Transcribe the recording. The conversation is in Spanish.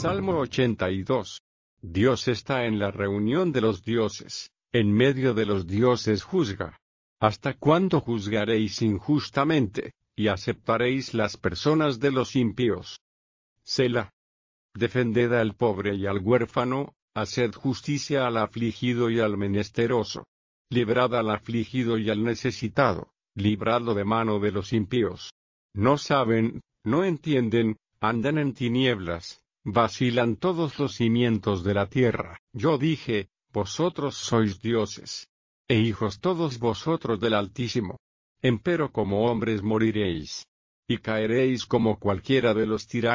Salmo 82. Dios está en la reunión de los dioses, en medio de los dioses juzga. ¿Hasta cuándo juzgaréis injustamente, y aceptaréis las personas de los impíos? Selah. Defended al pobre y al huérfano, haced justicia al afligido y al menesteroso. Librad al afligido y al necesitado, libradlo de mano de los impíos. No saben, no entienden, andan en tinieblas, vacilan todos los cimientos de la tierra. Yo dije, vosotros sois dioses, e hijos todos vosotros del Altísimo. Empero como hombres moriréis, y caeréis como cualquiera de los tiranos.